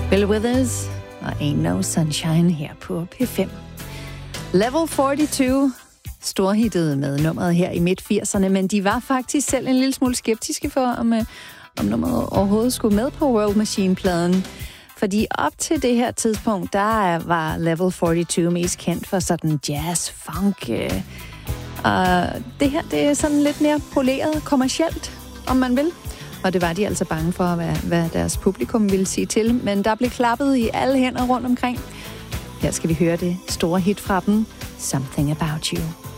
Bill Withers og Ain't No Sunshine her på P5. Level 42 storhittede med nummeret her i midt-80'erne, men de var faktisk selv en lille smule skeptiske for, om nummeret overhovedet skulle med på World Machine-pladen. Fordi op til det her tidspunkt, der var Level 42 mest kendt for sådan jazz, funk. Og det her, det er sådan lidt mere poleret kommercielt, om man vil. Og det var de altså bange for, hvad deres publikum ville sige til. Men der blev klappet i alle hænder rundt omkring. Her skal vi høre det store hit fra dem, Something About You.